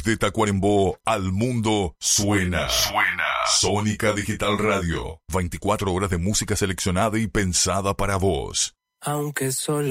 Desde Tacuarembó al mundo suena. Sónica Digital Radio. 24 horas de música seleccionada y pensada para vos. Aunque solo